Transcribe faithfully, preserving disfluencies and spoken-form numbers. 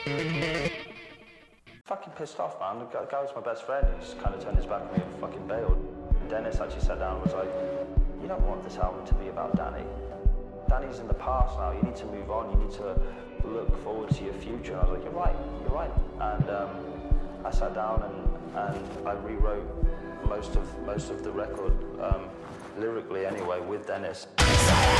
Fucking pissed off, man. The guy, the guy was my best friend, and he just kind of turned his back on me and fucking bailed. Dennis actually sat down and was like, you don't want this album to be about Danny. Danny's in the past now, you need to move on, you need to look forward to your future. And I was like, you're right, you're right. And um, I sat down and, and I rewrote most of most of the record, um, lyrically anyway, with Dennis.